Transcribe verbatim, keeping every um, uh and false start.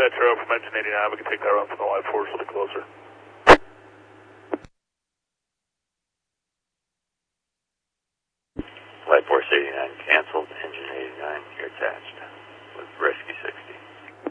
dispatcher out from engine eighty-nine. We can take that run from the live force a little bit closer. Light Force eighty-nine canceled, engine eighty-nine, you're attached with Rescue six.